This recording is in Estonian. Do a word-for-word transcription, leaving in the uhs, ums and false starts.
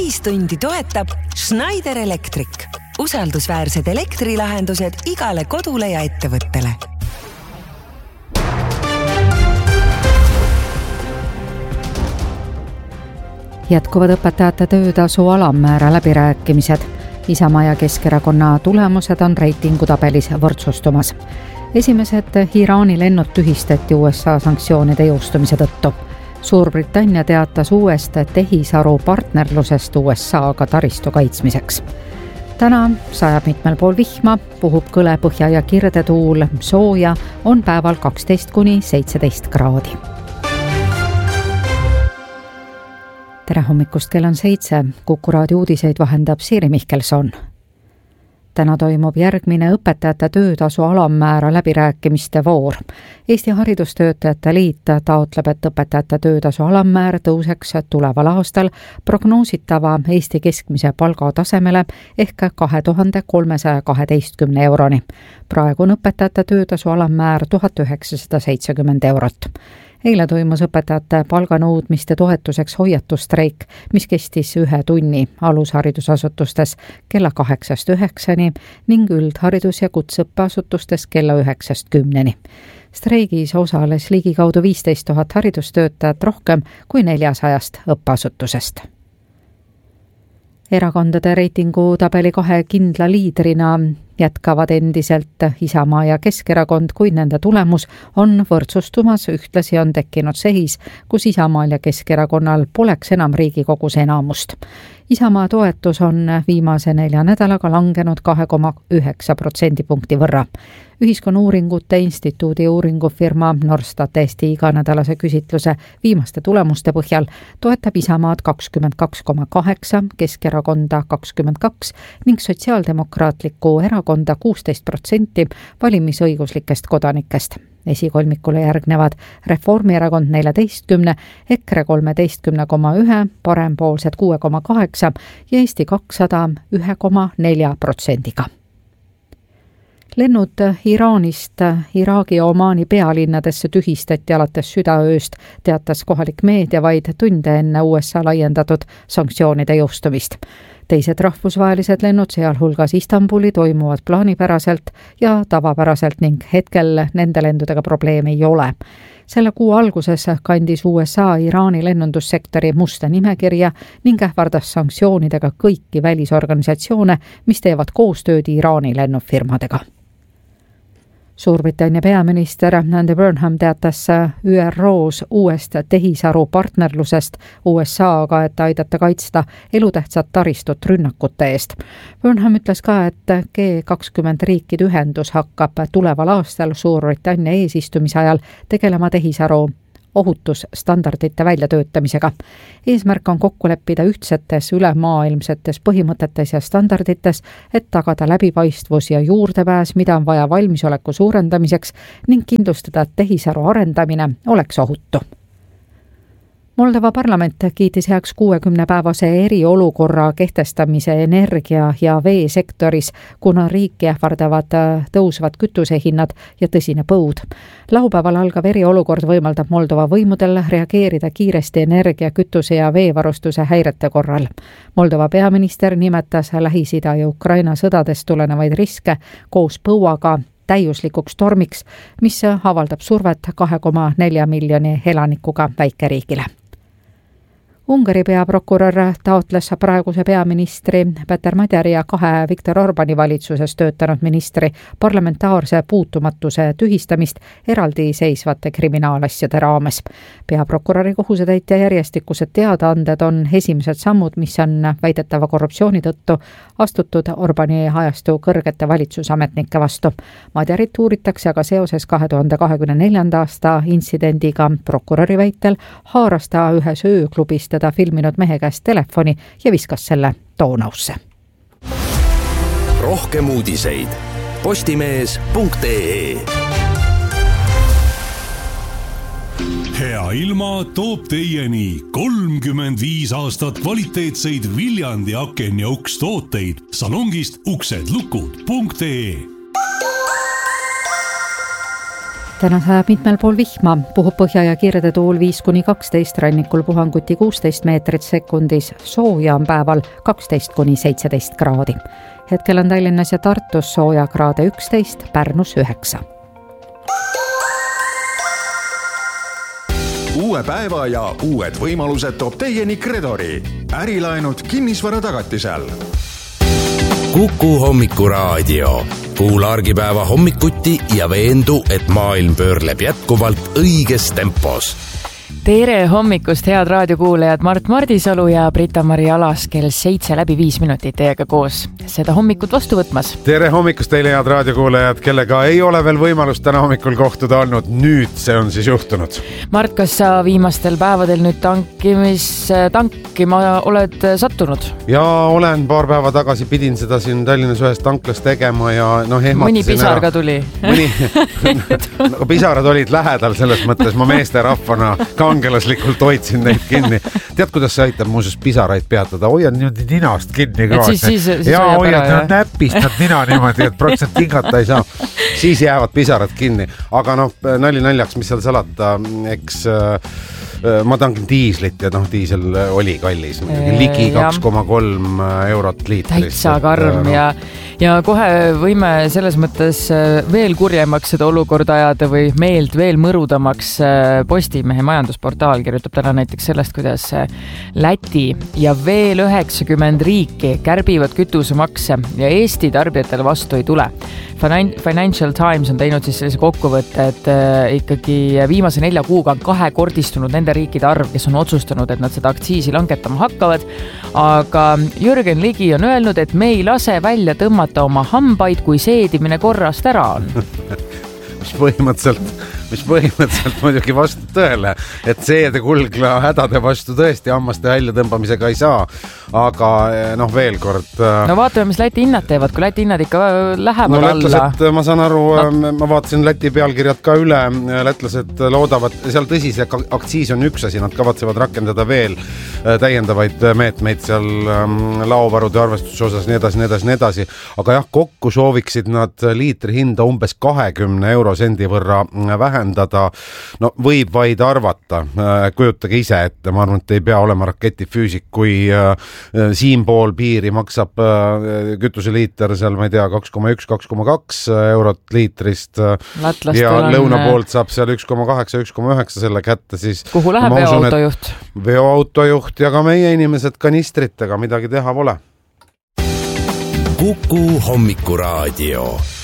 täistundi toetab Schneider Electric. Usaldusväärsed elektrilahendused igale kodule ja ettevõttele. Jätkuvad õpetajate töötasu alammäära läbirääkimised. Isamaa ja Keskerakonna tulemused on reitingutabelis võrdsustumas. Esimesed Iraani lennud tühistati U S A sanktsioonide jõustumise tõttu. Suurbritannia teatas uuest tehisaru partnerlusest U S A-ga taristu kaitsmiseks. Täna sajab mitmel pool vihma, puhub kõle põhja ja kirde tuul, sooja on päeval kaksteist kuni seitseteist kraadi. Tere hommikust, kell on seitse. Kuku raadio uudiseid vahendab Siiri Mihkelson. Täna toimub järgmine õpetajate töötasu alammäära läbirääkimiste voor. Eesti Haridustöötajate Liit taotleb, et õpetajate töötasu alammäär tõuseks tuleval aastal prognoositava Eesti keskmise palga tasemele ehk kahe tuhande kolmesaja kaheteistkümne euroni. Praegu on õpetajate töötasu alammäär tuhat üheksasada seitsekümmend eurot. Eile toimus õpetajate palganõudmiste toetuseks hoiatustreik, mis kestis ühe tunni alusharidusasutustes kella kaheksast üheksani ning üldharidus- ja kutseõppeasutustes kella üheksast kümneni. Streigis osales ligikaudu viisteist tuhat haridustöötajat rohkem kui neljasajast õppeasutusest. Erakondade reitingutabeli kahe kindla liidrina jätkavad endiselt Isamaa ja Keskerakond, kuid nende tulemus on võrdsustumas. Ühtlasi on tekkinud seis, kus Isamaal ja Keskerakonnal poleks enam Riigikogus enamust. Isamaa toetus on viimase nelja nädalaga langenud kahe koma üheksa protsendipunkti võrra. Ühiskonnauuringute instituudi uuringufirma Norstat Eesti iganädalase küsitluse viimaste tulemuste põhjal toetab Isamaad kakskümmend kaks koma kaheksa, Keskerakonda kakskümmend kaks ning Sotsiaaldemokraatlikku erakonda kuusteist protsenti valimisõiguslikest kodanikest. Esikolmikule järgnevad Reformierakond neljateistkümne, EKRE kolmeteistkümne koma ühe, parempoolsed kuue koma kaheksa ja Eesti kakssada ühe koma nelja protsendiga. Lennud Iraanist Iraagi ja Omaani pealinnadesse tühistati alates südaööst, teatas kohalik meedia vaid tunde enne U S A laiendatud sanktsioonide jõustumist. Teised rahvusvahelised lennud, sealhulgas Istanbuli, toimuvad plaanipäraselt ja tavapäraselt ning hetkel nende lendudega probleeme ei ole. Selle kuu alguses kandis U S A Iraani lennundussektori musta nimekirja ning ähvardas sanktsioonidega kõiki välisorganisatsioone, mis teevad koostööd Iraani lennufirmadega. Suurbritannia peaminister Andy Burnham teatas Ü R O's uuest tehisaru partnerlusest U S A-ga, et aidata kaitsta elutähtsat taristut rünnakute eest. Burnham ütles ka, et G kakskümmend riikide ühendus hakkab tuleval aastal Suurbritannia eesistumise ajal tegelema tehisaru ohutusstandardite väljatöötamisega. Eesmärk on kokku leppida ühtsetes ülemaailmsetes põhimõtetes ja standardites, et tagada läbipaistvus ja juurdepääs, mida on vaja valmisoleku suurendamiseks ning kindlustada, et tehisaru arendamine oleks ohutu. Moldova parlament kiitis heaks kuuekümnepäevase eriolukorra kehtestamise energia- ja veesektoris, kuna riiki ähvardavad tõusvad kütusehinnad ja tõsine põud. Laupäeval algav eriolukord võimaldab Moldova võimudel reageerida kiiresti energia, kütuse ja veevarustuse häirete korral. Moldova peaminister nimetas Lähis-Ida ja Ukraina sõdadest tulenevaid riske koos põuaga täiuslikuks tormiks, mis avaldab survet kahe koma nelja miljoni elanikuga väikeriigile. Ungari peaprokurör taotles praeguse peaministri Peter Madjari ja kahe Viktor Orbani valitsuses töötanud ministri parlamentaarse puutumatuse tühistamist eraldiseisvate kriminaalasjade raames. Peaprokuröri kohusetäitja järjestikused teadaanded on esimesed sammud, mis on väidetava korruptsiooni tõttu astutud Orbani ajastu kõrgete valitsusametnike vastu. Madjarit uuritakse aga seoses kahe tuhande kahekümne neljanda aasta intsidendiga. Prokuröri väitel haaras ta ühes ööklubis teda filminud mehe käest telefoni ja viskas selle Donausse. Rohkem uudiseid postimees punkt ee. Hea ilma toob teieni kolmkümmend viis aastat kvaliteetseid Viljandi aken ja uks tooteid salongist uksedlukud punkt ee. täna sajab mitmel pool vihma, puhub põhja- ja kirde tuul viis kuni kaksteist, rannikul puhanguti kuusteist meetrit sekundis, sooja on päeval kaksteist kuni seitseteist kraadi. Hetkel on Tallinnas ja Tartus sooja kraade üksteist, Pärnus üheksa. Uue päeva ja uued võimalused toob teieni Credori. Ärilaenud kinnisvara tagatisel. Kuku hommikuraadio. Kuula argipäeva hommikuti ja veendu, et maailm pöörleb jätkuvalt õiges tempos. Tere hommikust, head raadiokuulajad, Mart Mardisalu ja Brita-Mari Alas kell seitse läbi viis minutit teiega koos seda hommikut vastu võtmas. Tere hommikust teile, head raadiokuulajad, kellega ei ole veel võimalust täna hommikul kohtuda olnud. Nüüd see on siis juhtunud. Mart, kas sa viimastel päevadel nüüd tankimis, tankima oled sattunud? Ja olen paar päeva tagasi pidin seda siin Tallinnas ühes tanklas tegema ja noh, ehmatasin mõni pisar ka tuli. Mõni, no, pisarad olid lähedal selles mõttes, ma meeste rahvana kangelaslikult hoidsin neid kinni. Tead, kuidas see aitab muuseas pisaraid peatada? Hoian niimoodi ninast kinni ka. Siis, siis, siis ja hoian no, näpist nad nina niimoodi, et praktiliselt hingata ei saa. Siis jäävad pisarad kinni. Aga noh, nali naljaks, mis seal salata, eks ma tankin diislit ja noh, diisel oli kallis. Ligi kaks koma kolm eurot liitrist. Täitsa karm no. ja, ja kohe võime selles mõttes veel kurjemaks seda olukorda ajada või meeld veel mõrudamaks. Postimehe majandusportaal kirjutab täna näiteks sellest, kuidas Läti ja veel üheksakümmend riiki kärbivad kütusemakse ja Eesti tarbijatele vastu ei tule. Financial Times on teinud siis sellise kokkuvõtte, et ikkagi viimase nelja kuuga on kahekordistunud nende riikide arv, kes on otsustanud, et nad seda aktsiisi langetama hakkavad. Aga Jürgen Ligi on öelnud, et me ei lase välja tõmmata oma hambaid, kui seedimine korrast ära on. mis põhimõtteliselt, mis põhimõtteliselt muidugi vastu tõele, et seede kulgla hädade vastu tõesti hammaste välja tõmbamisega ei saa. Aga noh, veel kord. No vaatame, mis Läti hinnad teevad, kui Läti hinnad ikka lähevad no, alla. Lätlased, ma saan aru, no. ma vaatasin Läti pealkirjad ka üle, lätlased loodavad, seal tõsi, see aktsiis on üks asi, nad kavatsevad rakendada veel täiendavaid meetmeid seal laovarude arvestuse osas, nii edasi, nii edasi, nii edasi. Aga jah, kokku sooviksid nad liitri hinda umbes kahekümne euro sendi võrra vähendada. No võib vaid arvata, kujutage ise ette, ma arvan, et ei pea olema raketifüüsik, kui siinpool piiri maksab kütuseliiter seal, ma ei tea, kaks koma üks, kaks koma kaks eurot liitrist Lätlastel ja on... lõuna poolt saab seal üks koma kaheksa, üks koma üheksa selle kätte, siis kuhu läheb veoautojuht? Veoautojuht ja ka meie inimesed kanistritega, midagi teha pole. Kuku hommikuraadio.